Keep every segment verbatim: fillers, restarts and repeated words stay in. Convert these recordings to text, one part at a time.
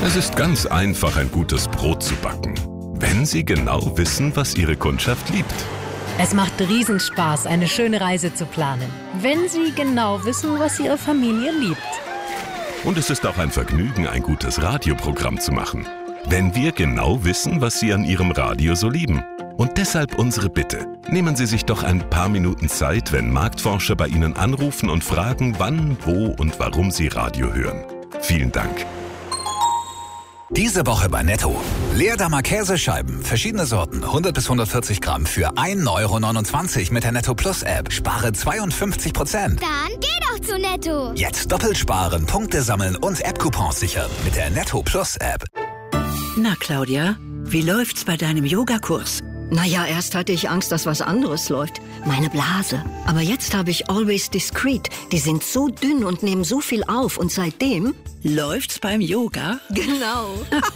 Es ist ganz einfach, ein gutes Brot zu backen, wenn Sie genau wissen, was Ihre Kundschaft liebt. Es macht Riesenspaß, eine schöne Reise zu planen, wenn Sie genau wissen, was Ihre Familie liebt. Und es ist auch ein Vergnügen, ein gutes Radioprogramm zu machen, wenn wir genau wissen, was Sie an Ihrem Radio so lieben. Und deshalb unsere Bitte. Nehmen Sie sich doch ein paar Minuten Zeit, wenn Marktforscher bei Ihnen anrufen und fragen, wann, wo und warum Sie Radio hören. Vielen Dank. Diese Woche bei Netto. Leerdammer Käsescheiben, verschiedene Sorten, hundert bis hundertvierzig Gramm für ein Euro neunundzwanzig mit der Netto Plus App. Spare zweiundfünfzig Prozent. Dann geh doch zu Netto. Jetzt doppelt sparen, Punkte sammeln und App-Coupons sichern mit der Netto Plus App. Na Claudia, wie läuft's bei deinem Yogakurs? Naja, erst hatte ich Angst, dass was anderes läuft. Meine Blase. Aber jetzt habe ich Always Discreet. Die sind so dünn und nehmen so viel auf. Und seitdem... Läuft's beim Yoga? Genau.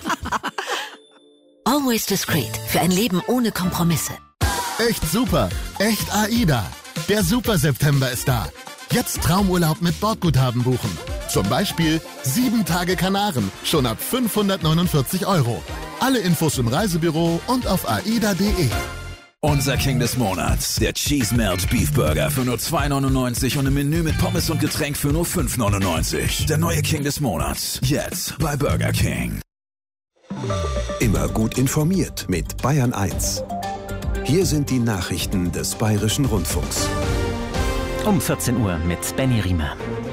Always Discreet. Für ein Leben ohne Kompromisse. Echt super. Echt AIDA. Der Super September ist da. Jetzt Traumurlaub mit Bordguthaben buchen. Zum Beispiel sieben Tage Kanaren. Schon ab fünfhundertneunundvierzig Euro. Alle Infos im Reisebüro und auf aida punkt de. Unser King des Monats, der Cheese Melt Beef Burger für nur zwei neunundneunzig und im Menü mit Pommes und Getränk für nur fünf neunundneunzig. Der neue King des Monats, jetzt bei Burger King. Immer gut informiert mit Bayern eins. Hier sind die Nachrichten des Bayerischen Rundfunks. Um vierzehn Uhr mit Benny Riemer.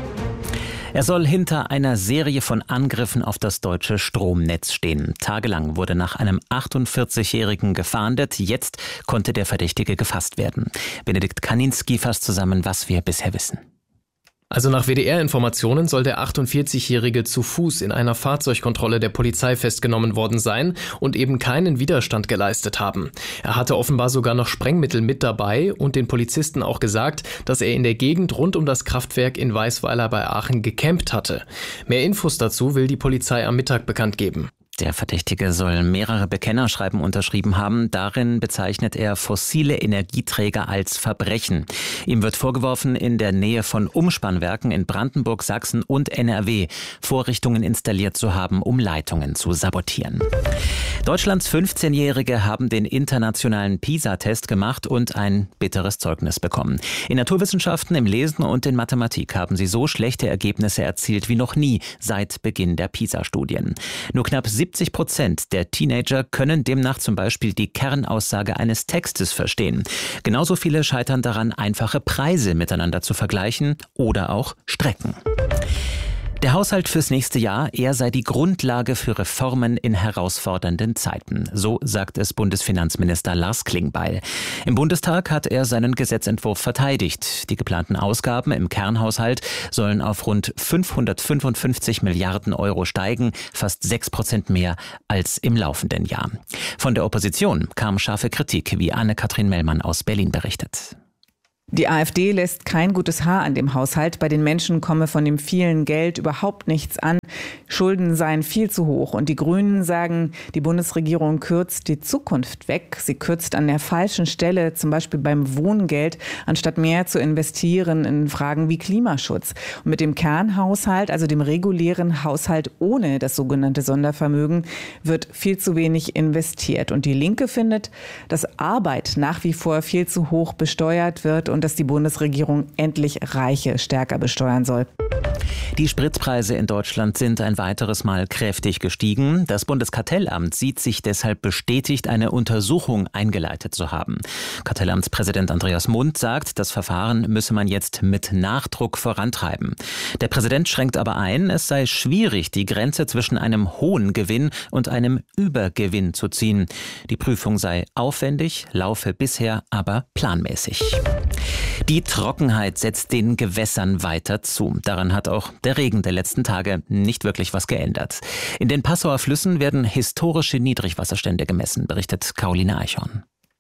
Er soll hinter einer Serie von Angriffen auf das deutsche Stromnetz stehen. Tagelang wurde nach einem achtundvierzigjährigen gefahndet. Jetzt konnte der Verdächtige gefasst werden. Benedikt Kaninski fasst zusammen, was wir bisher wissen. Also nach W D R-Informationen soll der achtundvierzigjährige zu Fuß in einer Fahrzeugkontrolle der Polizei festgenommen worden sein und eben keinen Widerstand geleistet haben. Er hatte offenbar sogar noch Sprengmittel mit dabei und den Polizisten auch gesagt, dass er in der Gegend rund um das Kraftwerk in Weißweiler bei Aachen gecampt hatte. Mehr Infos dazu will die Polizei am Mittag bekannt geben. Der Verdächtige soll mehrere Bekennerschreiben unterschrieben haben. Darin bezeichnet er fossile Energieträger als Verbrechen. Ihm wird vorgeworfen, in der Nähe von Umspannwerken in Brandenburg, Sachsen und N R W Vorrichtungen installiert zu haben, um Leitungen zu sabotieren. Deutschlands fünfzehnjährige haben den internationalen PISA-Test gemacht und ein bitteres Zeugnis bekommen. In Naturwissenschaften, im Lesen und in Mathematik haben sie so schlechte Ergebnisse erzielt wie noch nie seit Beginn der PISA-Studien. Nur knapp siebzig Prozent der Teenager können demnach zum Beispiel die Kernaussage eines Textes verstehen. Genauso viele scheitern daran, einfache Preise miteinander zu vergleichen oder auch Strecken. Der Haushalt fürs nächste Jahr, er sei die Grundlage für Reformen in herausfordernden Zeiten. So sagt es Bundesfinanzminister Lars Klingbeil. Im Bundestag hat er seinen Gesetzentwurf verteidigt. Die geplanten Ausgaben im Kernhaushalt sollen auf rund fünfhundertfünfundfünfzig Milliarden Euro steigen, fast sechs Prozent mehr als im laufenden Jahr. Von der Opposition kam scharfe Kritik, wie Anne-Kathrin Mellmann aus Berlin berichtet. Die AfD lässt kein gutes Haar an dem Haushalt. Bei den Menschen komme von dem vielen Geld überhaupt nichts an. Schulden seien viel zu hoch. Und die Grünen sagen, die Bundesregierung kürzt die Zukunft weg. Sie kürzt an der falschen Stelle, zum Beispiel beim Wohngeld, anstatt mehr zu investieren in Fragen wie Klimaschutz. Und mit dem Kernhaushalt, also dem regulären Haushalt ohne das sogenannte Sondervermögen, wird viel zu wenig investiert. Und die Linke findet, dass Arbeit nach wie vor viel zu hoch besteuert wird und dass die Bundesregierung endlich Reiche stärker besteuern soll. Die Spritpreise in Deutschland sind ein weiteres Mal kräftig gestiegen. Das Bundeskartellamt sieht sich deshalb bestätigt, eine Untersuchung eingeleitet zu haben. Kartellamtspräsident Andreas Mund sagt, das Verfahren müsse man jetzt mit Nachdruck vorantreiben. Der Präsident schränkt aber ein, es sei schwierig, die Grenze zwischen einem hohen Gewinn und einem Übergewinn zu ziehen. Die Prüfung sei aufwendig, laufe bisher aber planmäßig. Die Trockenheit setzt den Gewässern weiter zu. Daran hat auch der Regen der letzten Tage nicht wirklich was geändert. In den Passauer Flüssen werden historische Niedrigwasserstände gemessen, berichtet Caroline Eichhorn.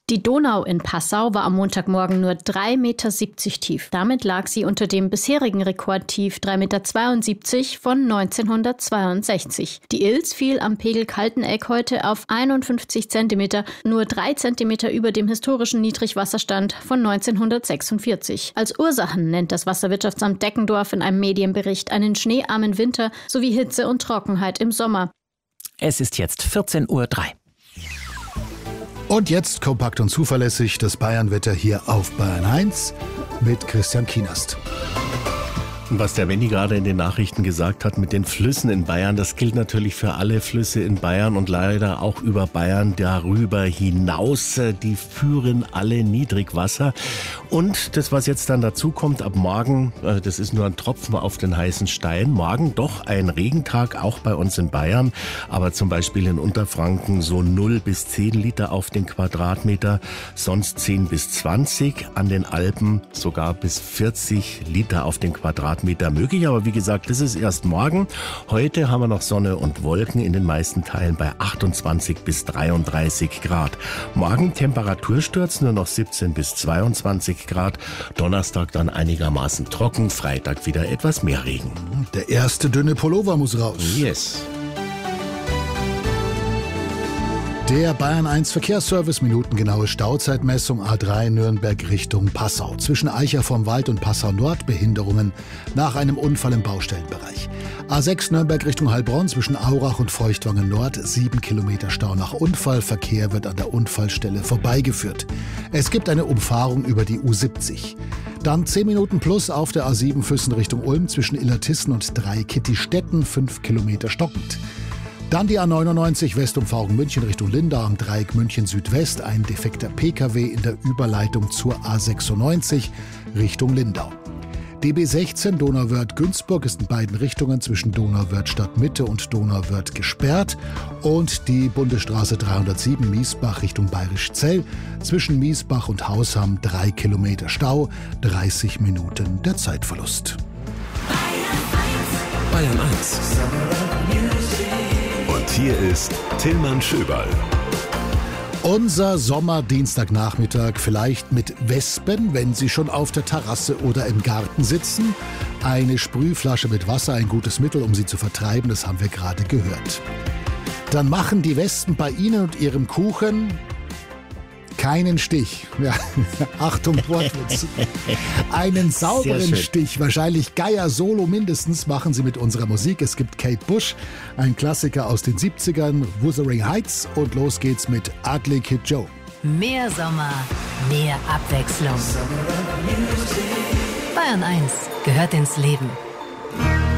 Die Donau in Passau war am Montagmorgen nur drei Meter siebzig tief. Damit lag sie unter dem bisherigen Rekordtief drei Meter zweiundsiebzig von neunzehnhundertzweiundsechzig. Die Ilz fiel am Pegel Kalteneck heute auf einundfünfzig Zentimeter, nur drei Zentimeter über dem historischen Niedrigwasserstand von neunzehnhundertsechsundvierzig. Als Ursachen nennt das Wasserwirtschaftsamt Deckendorf in einem Medienbericht einen schneearmen Winter sowie Hitze und Trockenheit im Sommer. Es ist jetzt vierzehn Uhr drei. Und jetzt kompakt und zuverlässig das Bayernwetter hier auf Bayern eins mit Christian Kienast. Was der Wendy gerade in den Nachrichten gesagt hat mit den Flüssen in Bayern, das gilt natürlich für alle Flüsse in Bayern und leider auch über Bayern darüber hinaus. Die führen alle Niedrigwasser. Und das, was jetzt dann dazu kommt, ab morgen, das ist nur ein Tropfen auf den heißen Stein, morgen doch ein Regentag, auch bei uns in Bayern, aber zum Beispiel in Unterfranken so null bis zehn Liter auf den Quadratmeter, sonst zehn bis zwanzig, an den Alpen sogar bis vierzig Liter auf den Quadratmeter möglich, aber wie gesagt, das ist erst morgen. Heute haben wir noch Sonne und Wolken in den meisten Teilen bei achtundzwanzig bis dreiunddreißig Grad. Morgen Temperatursturz nur noch siebzehn bis zweiundzwanzig Grad. Donnerstag dann einigermaßen trocken, Freitag wieder etwas mehr Regen. Der erste dünne Pullover muss raus. Yes. Der Bayern eins Verkehrsservice, minutengenaue Stauzeitmessung A drei Nürnberg Richtung Passau. Zwischen Eicher vom Wald und Passau Nord Behinderungen nach einem Unfall im Baustellenbereich. A sechs Nürnberg Richtung Heilbronn zwischen Aurach und Feuchtwangen Nord, sieben Kilometer Stau nach Unfall. Verkehr wird an der Unfallstelle vorbeigeführt. Es gibt eine Umfahrung über die U siebzig. Dann zehn Minuten plus auf der A sieben Füssen Richtung Ulm zwischen Illertissen und Dreikitti-Stetten, fünf Kilometer stockend. Dann die A neunundneunzig Westumfahrung München Richtung Lindau am Dreieck München Südwest. Ein defekter P K W in der Überleitung zur A sechsundneunzig Richtung Lindau. D B sechzehn Donauwörth-Günzburg ist in beiden Richtungen zwischen Donauwörth Stadtmitte und Donauwörth gesperrt. Und die Bundesstraße dreihundertsieben Miesbach Richtung Bayerischzell zwischen Miesbach und Hausham drei Kilometer Stau, dreißig Minuten der Zeitverlust. Bayern eins. Und hier ist Tillmann Schöberl. Unser Sommerdientagnachmittag vielleicht mit Wespen, wenn sie schon auf der Terrasse oder im Garten sitzen. Eine Sprühflasche mit Wasser, ein gutes Mittel, um sie zu vertreiben, das haben wir gerade gehört. Dann machen die Wespen bei Ihnen und Ihrem Kuchen keinen Stich. Ja, Achtung, Wortwitz. Einen sauberen Stich, wahrscheinlich Geier-Solo mindestens, machen sie mit unserer Musik. Es gibt Kate Bush, ein Klassiker aus den siebzigern, Wuthering Heights, und los geht's mit Ugly Kid Joe. Mehr Sommer, mehr Abwechslung. Bayern eins gehört ins Leben.